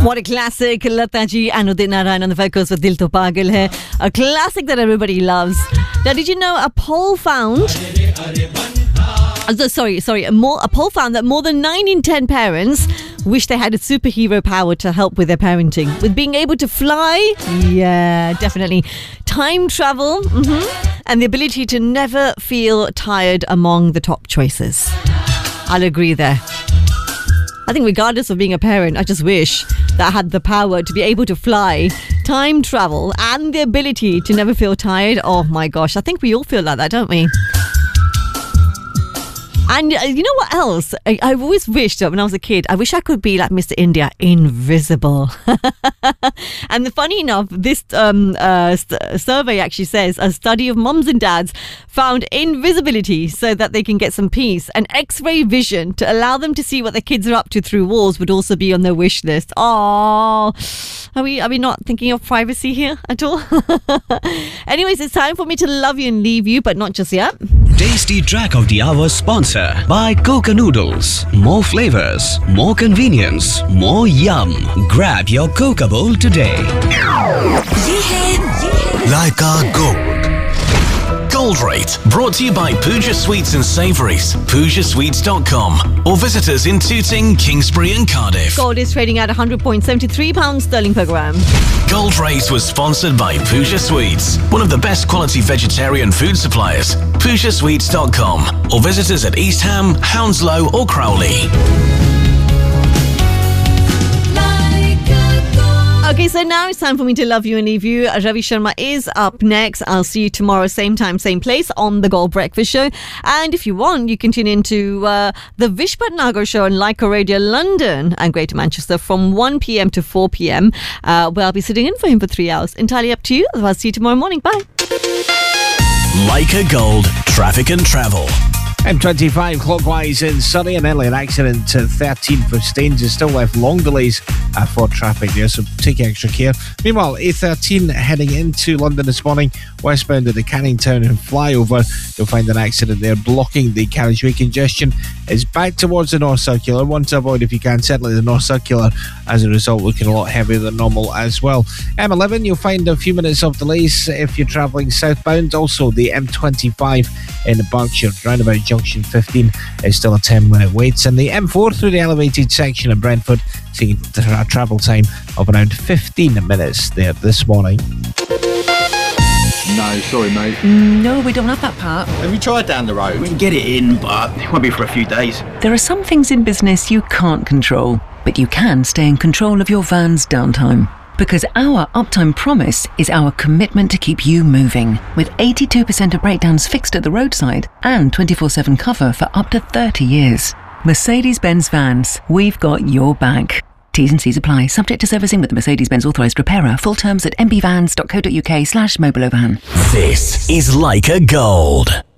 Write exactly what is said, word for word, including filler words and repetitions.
What a classic, Lata ji and Udit Narayan on the vocals with Dil To Pagal Hai. A classic that everybody loves. Now, did you know a poll found... Uh, sorry, sorry. A, more, a poll found that more than nine in ten parents wish they had a superhero power to help with their parenting. With being able to fly, yeah, definitely. Time travel, mm-hmm, and the ability to never feel tired among the top choices. I'll agree there. I think regardless of being a parent, I just wish that I had the power to be able to fly, time travel, and the ability to never feel tired. Oh my gosh, I think we all feel like that, don't we? And uh, you know what else? I, I've always wished that when I was a kid, I wish I could be like Mister India, invisible. And the, funny enough, this um, uh, st- survey actually says a study of mums and dads found invisibility so that they can get some peace. And X-ray vision to allow them to see what their kids are up to through walls would also be on their wish list. Oh, are we are we not thinking of privacy here at all? Anyways, it's time for me to love you and leave you, but not just yet. Tasty Track of the Hour sponsor by Coca Noodles. More flavors, more convenience, more yum. Grab your Coca bowl today. ये है Laika Gold. Gold Rate brought to you by Pooja Sweets and Savouries, pooja sweets dot com, or visit us in Tooting, Kingsbury and Cardiff. Gold is trading at one hundred point seven three pounds sterling per gram. Gold Rate was sponsored by Pooja Sweets, one of the best quality vegetarian food suppliers. pooja sweets dot com, or visit us at East Ham, Hounslow or Crowley. Okay, so now it's time for me to love you and leave you. Ravi Sharma is up next. I'll see you tomorrow, same time, same place on the Gold Breakfast Show. And if you want, you can tune into uh, the Vish Bhatnagar Show on Laika Radio London and Greater Manchester from one p.m. to four p.m. Uh, where I'll be sitting in for him for three hours. Entirely up to you. I'll see you tomorrow morning. Bye. Laika Gold, traffic and travel. M twenty-five clockwise in Surrey, an earlier accident to thirteenth of Staines has still left long delays uh, for traffic there, so take extra care. Meanwhile, A thirteen heading into London this morning, westbound at the Canning Town and flyover, you'll find an accident there blocking the carriageway. Congestion is back towards the North Circular. One to avoid if you can, certainly the North Circular, as a result, looking a lot heavier than normal as well. M eleven, you'll find a few minutes of delays if you're travelling southbound. Also, the M twenty-five in Berkshire, roundabout Junction fifteen is still a ten minute wait, and the M four through the elevated section of Brentford seeing a travel time of around fifteen minutes there this morning. No, sorry mate. No, we don't have that part. Have you tried down the road? We can get it in, but it won't be for a few days. There are some things in business you can't control, but you can stay in control of your van's downtime. Because our uptime promise is our commitment to keep you moving, with eighty-two percent of breakdowns fixed at the roadside and twenty-four seven cover for up to thirty years. Mercedes-Benz Vans, we've got your back. T's and C's apply, subject to servicing with the Mercedes-Benz authorised repairer. Full terms at m b vans dot co dot u k slash mobile van. This is Laika Gold.